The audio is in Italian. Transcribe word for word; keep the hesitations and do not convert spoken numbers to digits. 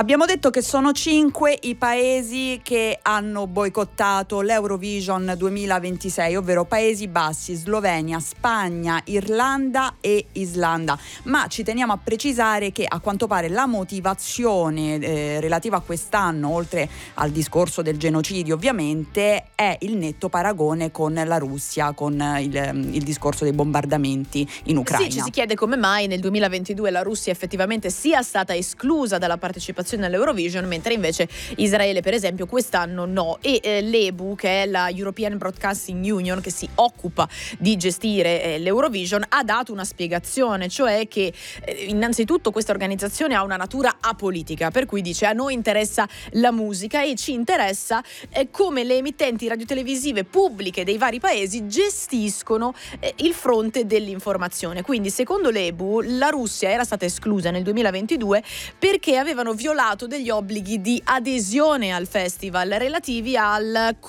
Abbiamo detto che sono cinque i paesi che hanno boicottato l'Eurovision duemilaventisei, ovvero Paesi Bassi, Slovenia, Spagna, Irlanda e Islanda. Ma ci teniamo a precisare che a quanto pare la motivazione eh, relativa a quest'anno, oltre al discorso del genocidio ovviamente, è il netto paragone con la Russia, con il, il discorso dei bombardamenti in Ucraina. Sì, ci si chiede come mai nel duemilaventidue la Russia effettivamente sia stata esclusa dalla partecipazione all'Eurovision, mentre invece Israele per esempio quest'anno no. E eh, l'E B U, che è la European Broadcasting Union, che si occupa di gestire eh, l'Eurovision, ha dato una spiegazione, cioè che eh, innanzitutto questa organizzazione ha una natura apolitica, per cui dice: a noi interessa la musica e ci interessa eh, come le emittenti radiotelevisive pubbliche dei vari paesi gestiscono eh, il fronte dell'informazione. Quindi secondo l'E B U la Russia era stata esclusa nel duemilaventidue perché avevano violato degli obblighi di adesione al festival relativi al